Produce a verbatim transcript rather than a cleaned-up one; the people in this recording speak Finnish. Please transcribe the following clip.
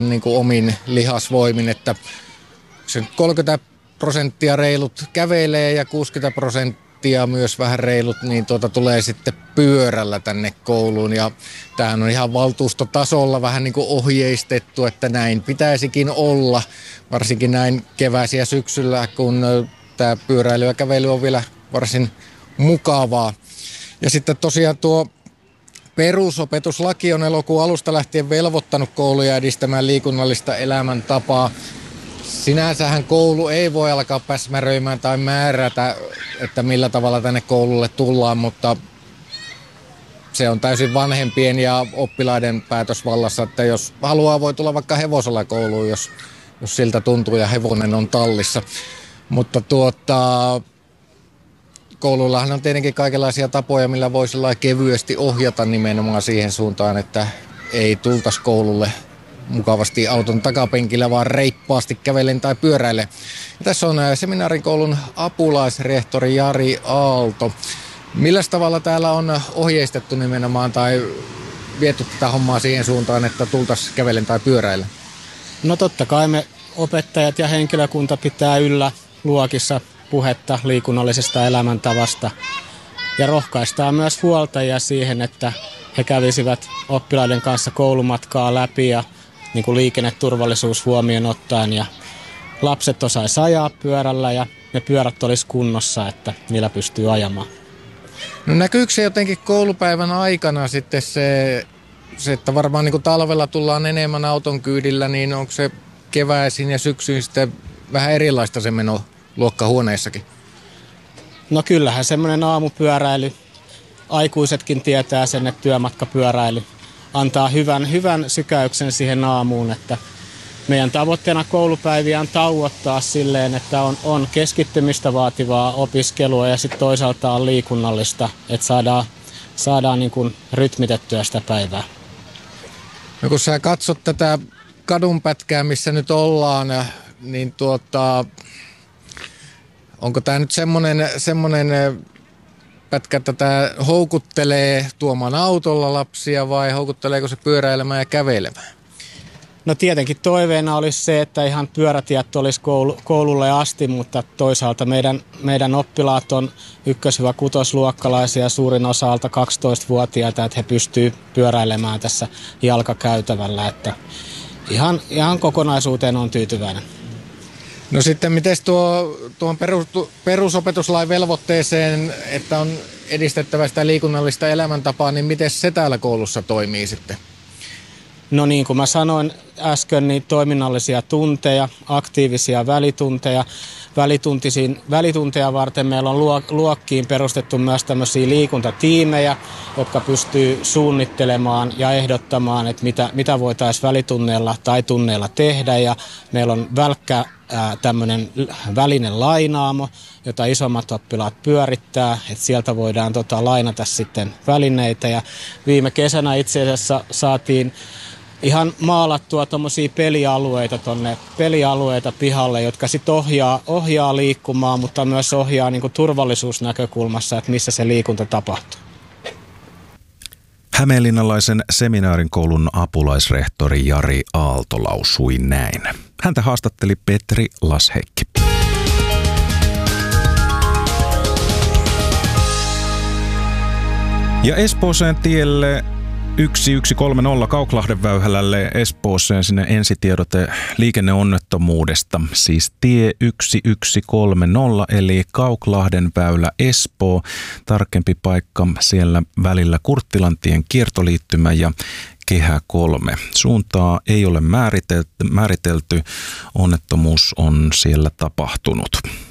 niin kuin omin lihasvoimin, että se kolmekymmentä prosenttia reilut kävelee ja kuusikymmentä prosenttia myös vähän reilut, niin tuota tulee sitten pyörällä tänne kouluun. Ja tämähän on ihan valtuustotasolla vähän niin kuin ohjeistettu, että näin pitäisikin olla, varsinkin näin keväisiä syksyllä, kun tämä pyöräily ja kävely on vielä varsin mukavaa. Ja sitten tosiaan tuo perusopetuslaki on elokuun alusta lähtien velvoittanut kouluja edistämään liikunnallista elämäntapaa. Sinänsähän koulu ei voi alkaa päsmäröimään tai määrätä, että millä tavalla tänne koululle tullaan, mutta se on täysin vanhempien ja oppilaiden päätösvallassa, että jos haluaa, voi tulla vaikka hevosella kouluun, jos, jos siltä tuntuu ja hevonen on tallissa. Mutta tuota, kouluillahan on tietenkin kaikenlaisia tapoja, millä voi kevyesti ohjata nimenomaan siihen suuntaan, että ei tultaisi koululle mukavasti auton takapenkillä, vaan reippaasti kävellen tai pyöräille. Ja tässä on seminaarikoulun apulaisrehtori Jari Aalto. Millä tavalla täällä on ohjeistettu nimenomaan tai viety tätä hommaa siihen suuntaan, että tultaisiin kävellen tai pyöräille? No totta kai me opettajat ja henkilökunta pitää yllä luokissa puhetta liikunnallisesta elämäntavasta ja rohkaistaan myös huoltajia siihen, että he kävisivät oppilaiden kanssa koulumatkaa läpi ja niin kuin liikenneturvallisuus huomioon ottaen ja lapset osaisi ajaa pyörällä ja ne pyörät olisi kunnossa, että niillä pystyy ajamaan. No näkyykö se jotenkin koulupäivän aikana sitten se, se että varmaan niin kuin talvella tullaan enemmän auton kyydillä, niin onko se keväisin ja syksyin sitten vähän erilaista se meno luokkahuoneissakin? No kyllähän semmoinen aamupyöräily, aikuisetkin tietää sen, että työmatkapyöräily antaa hyvän, hyvän sykäyksen siihen aamuun, että meidän tavoitteena koulupäiviä on tauottaa silleen, että on, on keskittymistä vaativaa opiskelua ja sitten toisaalta on liikunnallista, että saadaan, saadaan niin kuin rytmitettyä sitä päivää. No kun sä katsot tätä kadunpätkää, missä nyt ollaan, niin tuota, onko tämä nyt semmoinen, semmoinen pätkä, että tämä houkuttelee tuomaan autolla lapsia vai houkutteleeko se pyöräilemään ja kävelemään? No tietenkin toiveena olisi se, että ihan pyörätiet olisi koulu, koululle asti, mutta toisaalta meidän, meidän oppilaat on ykkös-kutosluokkalaisia suurin osa alta kaksitoistavuotiaita, että he pystyvät pyöräilemään tässä jalkakäytävällä, että ihan, ihan kokonaisuuteen on tyytyväinen. No sitten miten tuo, tuon perus, perusopetuslain velvoitteeseen, että on edistettävä sitä liikunnallista elämäntapaa, niin miten se täällä koulussa toimii sitten? No niin kuin mä sanoin äsken, niin toiminnallisia tunteja, aktiivisia välitunteja. Välitunteja varten meillä on luokkiin perustettu myös tämmöisiä liikuntatiimejä, jotka pystyy suunnittelemaan ja ehdottamaan, että mitä, mitä voitaisiin välitunneilla tai tunneilla tehdä. Ja meillä on välkkä ää, tämmöinen välinen lainaamo, jota isommat oppilaat pyörittää, että sieltä voidaan tota, lainata sitten välineitä. Ja viime kesänä itse asiassa saatiin ihan maalattua tuommoisia pelialueita tonne, pelialueita pihalle, jotka sitten ohjaa, ohjaa liikkumaan, mutta myös ohjaa niinku turvallisuusnäkökulmassa, että missä se liikunta tapahtuu. Hämeenlinnalaisen seminaarin koulun apulaisrehtori Jari Aalto lausui näin. Häntä haastatteli Petri Lasheikki. Ja Espooseen tielle yksi yksi kolme nolla Kauklahden väyhälälle Espooseen sinne ensitiedote liikenneonnettomuudesta. Siis tie yksi yksi kolme nolla eli Kauklahden väylä Espoo. Tarkempi paikka siellä välillä Kurttilantien kiertoliittymä ja Kehä kolme. Suuntaa ei ole määritelty, määritelty. Onnettomuus on siellä tapahtunut.